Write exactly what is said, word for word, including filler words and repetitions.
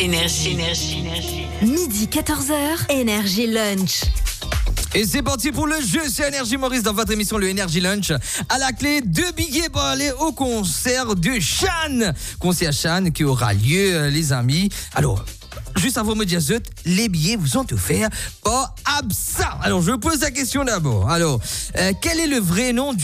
Énergie, énergie, énergie. Midi quatorze heures, Énergie Lunch. Et c'est parti pour le jeu, c'est Énergie Maurice dans votre émission le Energy Lunch. À la clé, deux billets pour aller au concert de Chan. Concert Chan qui aura lieu, les amis. Alors, juste avant de me dire zut, les billets vous sont offerts par Absa. Alors, je pose la question d'abord. Alors, euh, quel est le vrai nom du